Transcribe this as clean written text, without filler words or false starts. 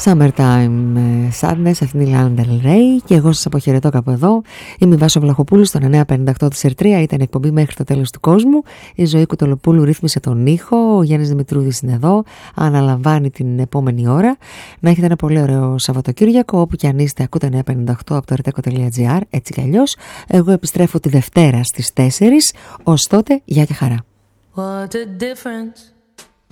Summertime Sadness, αυτήν η Lana Del Rey. Και εγώ σας αποχαιρετώ κάπου εδώ. Είμαι η Βάσο Βλαχοπούλου στο 958 της ΕΡΤΡΙΑ. Ήταν εκπομπή μέχρι το τέλος του κόσμου. Η Ζωή Κουτολοπούλου ρύθμισε τον ήχο. Ο Γιάννης Δημητρούδης είναι εδώ. Αναλαμβάνει την επόμενη ώρα. Να έχετε ένα πολύ ωραίο Σαββατοκύριακο. Όπου κι αν είστε, ακούτε 958 από το rteko.gr. Έτσι κι αλλιώς. Εγώ επιστρέφω τη Δευτέρα στις 4. Ως τότε, γεια και χαρά. What a difference